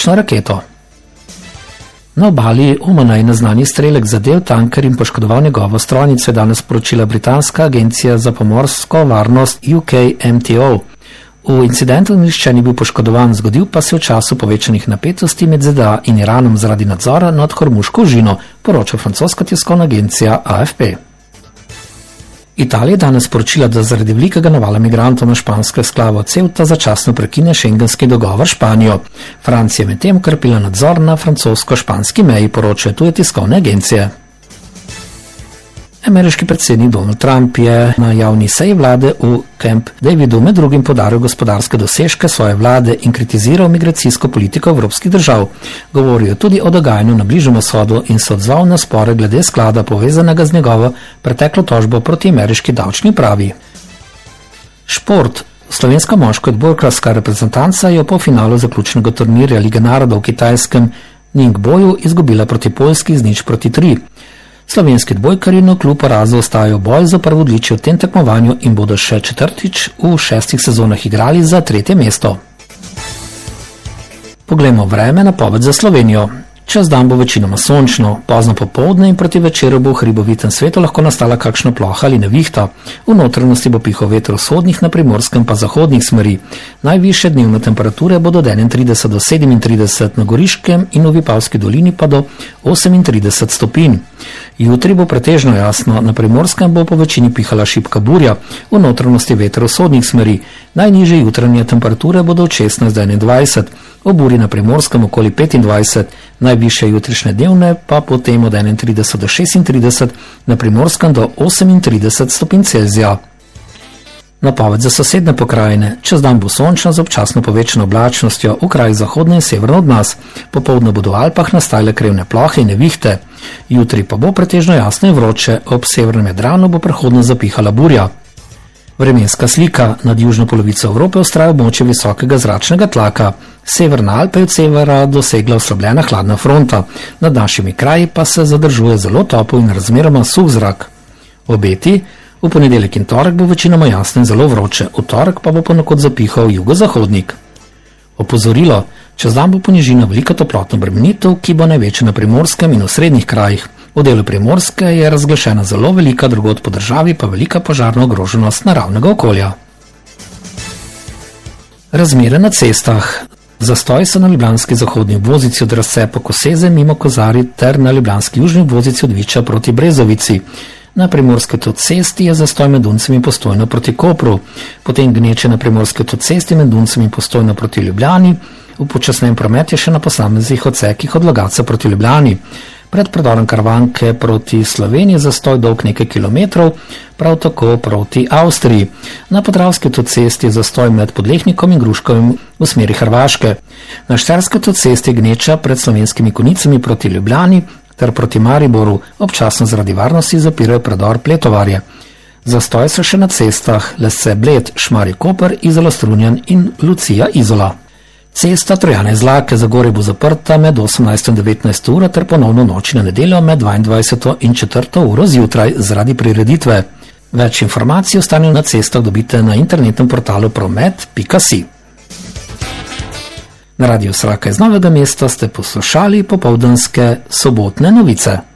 balistično raketo. Na obali Omana je neznani strelek zadel tanker in poškodoval njegovo strojnico, je danes sporočila britanska agencija za pomorsko varnost UKMTO. V incidentu nihče ni bil poškodovan, zgodil pa se v času povečanih napetosti med ZDA in Iranom zaradi nadzora nad Hormuško ožino, poroča francoska tiskovna agencija AFP. Italija je danes sporočila, da zaradi velikega navala migrantov na špansko enklavo Ceuta začasno prekine šengenski dogovor s Španijo. Francija je medtem okrepila nadzor na francosko-španski meji, poročajo tuje tiskovne agencije. Ameriški predsednik Donald Trump je na javni seji vlade v Camp Davidu med drugim podaril gospodarske dosežke svoje vlade in kritiziral migracijsko politiko evropskih držav. Govoril je tudi o dogajanju na Bližnjem vzhodu in se odzval na spore glede sklada povezanega z njegovo preteklo tožbo proti ameriški davčni upravi. Šport. Slovenska moška odbojkarska reprezentanca je v polfinalu zaključnega turnirja Lige narodov v kitajskem Ningboju izgubila proti Poljski z 0-3. Slovenski odbojkarji na kljub porazu ostajajo boj za prvo odličje v tem tekmovanju in bodo še četrtič v 6 sezonah igrali za 3. mesto. Poglejmo vreme, napoved za Slovenijo. Čez dan bo večinoma sončno, pozno popoldne in proti večeru bo v hribovitem svetu lahko nastala kakšna ploha ali nevihta. V notranjosti bo pihal veter vzhodnih, na primorskem pa zahodnih smeri. Najvišje dnevne temperature bodo od 31 do 37 na Goriškem in v Vipavski dolini pa do 38 stopinj. Jutri bo pretežno jasno, na primorskem bo po večini pihala šibka burja, v notranjosti veter vzhodnih smeri. Najnižje jutranje temperature bodo od 16 do 21, ob burji na primorskem okoli 25, najvišje jutrišnje dnevne pa potem od 31 do 36, na primorskem do 38 stopinj Celzija. Napoved za sosedne pokrajine. Čez dan bo sončno z občasno povečano oblačnostjo v krajih zahodno in severno od nas. Popoldne bodo v Alpah nastale krevne plohe in nevihte. Jutri pa bo pretežno jasno in vroče, ob severnem Jadranu bo prehodno zapihala burja. Vremenska slika. Nad južno polovico Evrope vztraja območje visokega zračnega tlaka. Severna Alpa je od severa dosegla oslabljena hladna fronta. Nad našimi kraji pa se zadržuje zelo topel in razmeroma suh zrak. Obeti. V ponedeljek in torek bo večinoma jasno in zelo vroče, v torek pa bo ponekod zapihal jugozahodnik. Opozorilo. Čez dan bo po nižinah velika toplotna obremenitev, ki bo največja na primorskem in v srednjih krajih. V delu Primorske je razglašena zelo velika, drugod po državi pa velika požarna ogroženost naravnega okolja. Razmere na cestah. Zastoj so na ljubljanski zahodni obvoznici od Razcepa Koseze mimo Kozarij ter na ljubljanski južni obvoznici od Viča proti Brezovici. Na primorski avtocesti je zastoj med Duncem in Postojno proti Kopru, potem gneče na primorski avtocesti med Duncem in Postojno proti Ljubljani, upočasnjen promet je še na posameznih odsekih od Logatca proti Ljubljani. Pred predorom Karavanke proti Sloveniji zastoj dolg nekaj kilometrov, prav tako proti Avstriji. Na Podravski avtocesti je zastoj med Podlehnikom in Gruškovim v smeri Hrvaške. Na Štajerski avtocesti gneča pred Slovenskimi Konicami proti Ljubljani ter proti Mariboru, občasno zaradi varnosti zapirajo predor Pletovarje. Zastoj so še na cestah Lesce Bled, Šmarje Koper, Izola Strunjan in Lucija Izola. Cesta Trojane-Zlake Zagorje bo zaprta med 18 in 19 uro ter ponovno noči na nedeljo med 22 in 4 uro zjutraj zaradi prireditve. Več informacij o stanju na cestah dobite na internetnem portalu promet.si. Na Radiu Sraka iz Novega mesta ste poslušali popoldanske sobotne novice.